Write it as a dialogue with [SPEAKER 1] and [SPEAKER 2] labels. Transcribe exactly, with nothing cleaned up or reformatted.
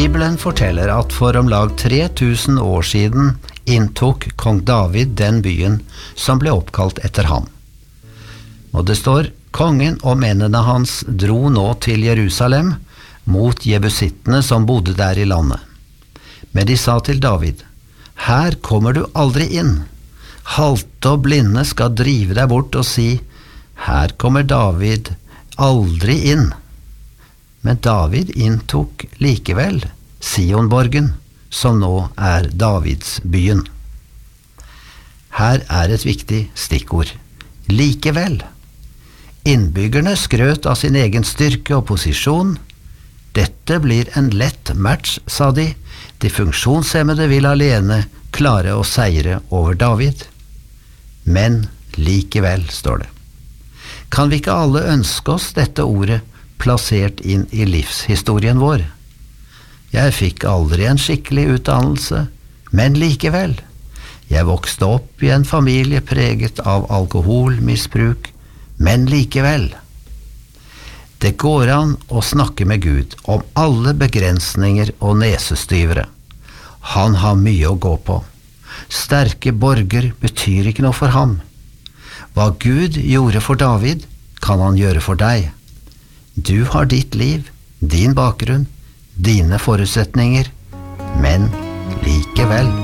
[SPEAKER 1] Bibelen forteller at for om lag tre tusen år siden inntok kong David den byen som ble oppkalt etter ham. Og det står, kongen og mennene hans dro nå til Jerusalem mot jebusittene som bodde der i landet. Men de sa til David, her kommer du aldri inn. Halte og blinde skal drive deg bort og si, her kommer David aldri inn. Men David inntok likevel Sionborgen, som nå er Davids byen. Her er et viktig stikkord. Likevel. Innbyggerne skrøt av sin egen styrke og posisjon. Dette blir en lett match, sa de. De funksjonshemmede vil alene klare å seire over David. Men likevel, står det. Kan vi ikke alle ønske oss dette ordet plassert inn i livshistorien vår? Jeg fikk aldri en skikkelig utdannelse, men likevel. Jeg vokste opp i en familie preget av alkoholmisbruk, men likevel. Det går an å snakke med Gud om alle begrensninger og nesestyvere. Han har mye å gå på. Sterke borger betyr ikke noe for ham. Hva Gud gjorde for David, kan han gjøre for deg. Du har ditt liv, din bakgrunn, dine forutsetninger, men likevel.